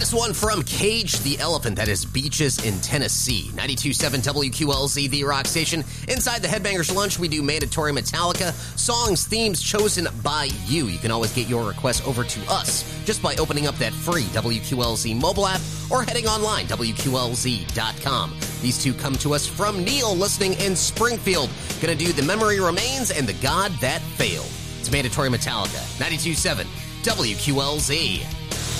This one from Cage the Elephant, that is Beaches in Tennessee. 92.7 WQLZ, the rock station. Inside the Headbangers Lunch, we do mandatory Metallica songs, themes chosen by you. You can always get your requests over to us just by opening up that free WQLZ mobile app or heading online, WQLZ.com. These two come to us from Neil, listening in Springfield. Gonna do The Memory Remains and The God That Failed. It's mandatory Metallica. 92.7 WQLZ.